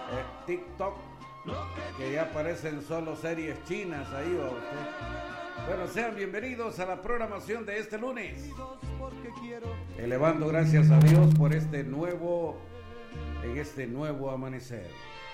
TikTok, que ya aparecen solo series chinas ahí. Bueno, sean bienvenidos a la programación de este lunes, elevando gracias a Dios por en este nuevo amanecer.